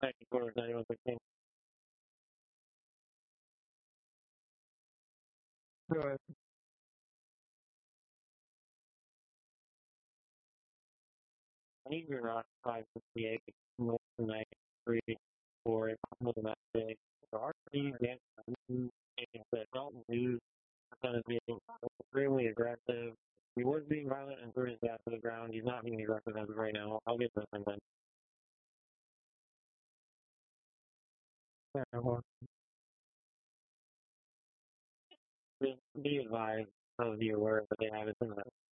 second quarter of 91-16. Right. He's rock 558, 93 for it with that big. So our team against that don't lose percentage being extremely aggressive. He was being violent and threw his gas to the ground. He's not being aggressive as of right now. I'll get this and then. Yeah, well, just be advised of the alert that they have it in the